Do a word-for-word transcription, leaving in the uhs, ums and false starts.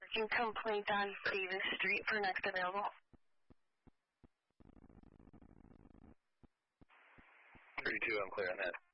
parking complaint on Davis Street for next available. thirty-two, I'm clear on that.